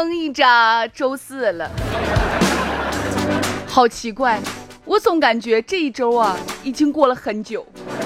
撑一扎周四了。好奇怪，我总感觉这一周啊已经过了很久。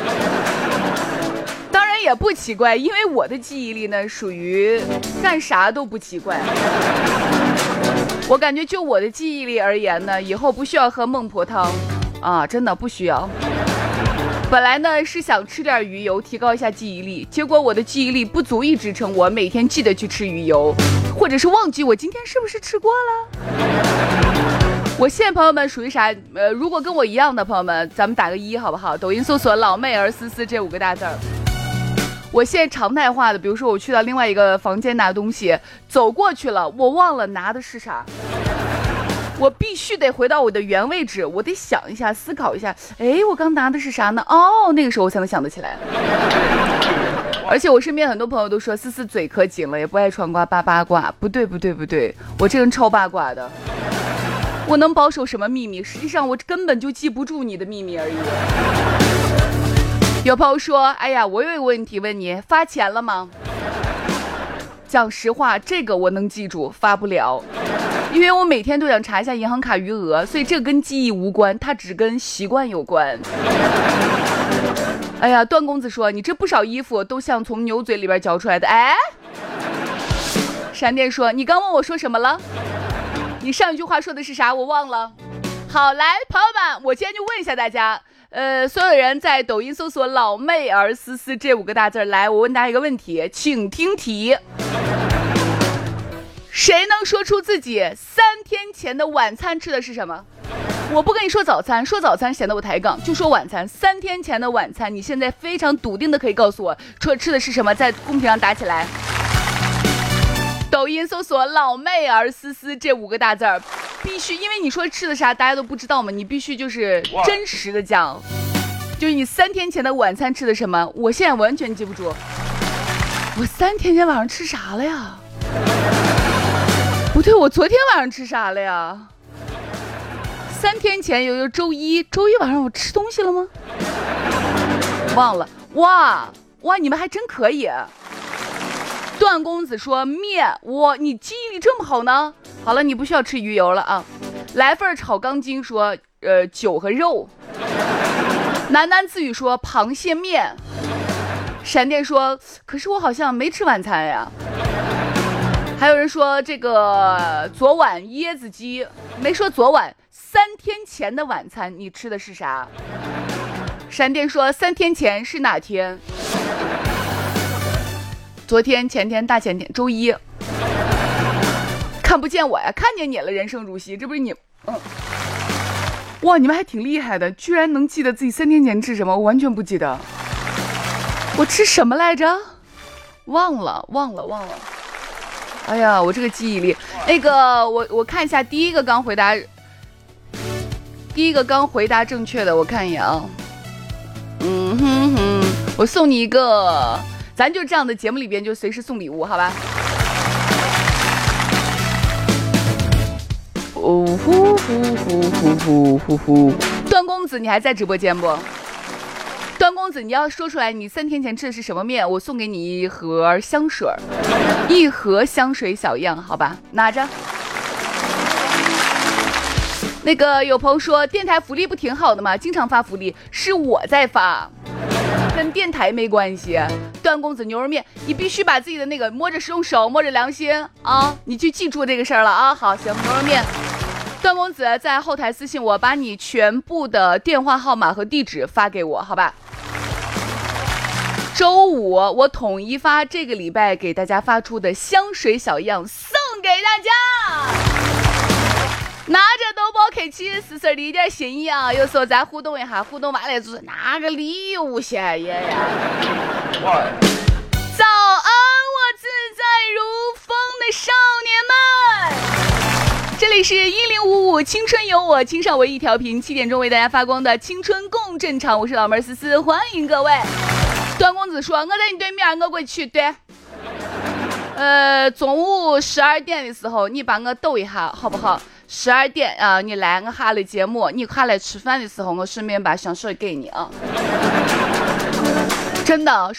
当然也不奇怪，因为我的记忆力呢属于干啥都不奇怪。我感觉就我的记忆力而言呢，以后不需要喝孟婆汤啊，真的不需要。本来呢是想吃点鱼油提高一下记忆力，结果我的记忆力不足以支撑我每天记得去吃鱼油，或者是忘记我今天是不是吃过了。我现在朋友们属于啥？如果跟我一样的朋友们，咱们打个1好不好？抖音搜索老妹儿思思这5个大字儿。我现在常态化的，比如说我去到另外一个房间拿东西，走过去了，我忘了拿的是啥。我必须得回到我的原位置，我得想一下，思考一下，哎，我刚拿的是啥呢？哦，那个时候我才能想得起来。而且我身边很多朋友都说思思嘴可紧了，也不爱传八卦。不对，我这人超八卦的。我能保守什么秘密？实际上我根本就记不住你的秘密而已。有朋友说，哎呀，我有一个问题问你，发钱了吗？讲实话，这个我能记住，发不了。因为我每天都想查一下银行卡余额，所以这个跟记忆无关，它只跟习惯有关。哎呀，段公子说你这不少衣服都像从牛嘴里边嚼出来的。哎，闪电说你刚问我说什么了？你上一句话说的是啥？我忘了。好，来朋友们，我今天就问一下大家，所有人在抖音搜索老妹儿思思这5个大字，来，我问大家一个问题，请听题。谁能说出自己3天前的晚餐吃的是什么？我不跟你说早餐，说早餐显得我抬杠，就说晚餐。3天前的晚餐，你现在非常笃定的可以告诉我，吃的是什么？在公屏上打起来。抖音搜索老妹儿思思这5个大字儿，必须，因为你说吃的啥大家都不知道嘛，你必须就是真实的讲，就是你3天前的晚餐吃的什么？我现在完全记不住，我3天前晚上吃啥了呀？不对，我昨天晚上吃啥了呀？3天前有周一晚上我吃东西了吗？忘了。哇，你们还真可以。段公子说面，你记忆力这么好呢？好了，你不需要吃鱼油了啊。来份炒钢筋说酒和肉。喃喃自语说螃蟹面。闪电说可是我好像没吃晚餐呀。还有人说这个昨晚椰子鸡，没说昨晚，3天前的晚餐你吃的是啥？闪电说3天前是哪天？昨天、前天、大前天，周一。看不见我呀，看见你了，人生如戏，这不是你，哇，你们还挺厉害的，居然能记得自己3天前吃什么，我完全不记得。我吃什么来着？忘了。哎呀，我这个记忆力，那个我看一下第一个刚回答正确的，我看一眼啊。我送你一个，咱就这样的节目里边就随时送礼物，好吧？段公子，你还在直播间不？段公子，你要说出来你3天前吃的是什么面，我送给你一盒香水，1盒香水小样，好吧，拿着。那个有朋友说电台福利不挺好的吗？经常发福利，是我在发，跟电台没关系。段公子牛肉面，你必须把自己的那个摸着用手摸着良心啊，你去记住这个事儿了啊。好，行，牛肉面。段公子在后台私信我，把你全部的电话号码和地址发给我，好吧？周五我统一发这个礼拜给大家发出的香水小样送给大家，拿着都不客气，试试的一点心意啊！有时候再互动一下，互动完了就是拿个礼物谢谢呀。早安，我自在如风的少年们，这里是1055青春有我，青少唯一调频，7点钟为大家发光的青春共振场，我是老妹儿思思，欢迎各位。段公子说我在你对面，我过去，对，中午12点的时候你把我逗一下好不好？12点啊，你来我下了节目，你下来吃饭的时候我顺便把香水给你啊。真的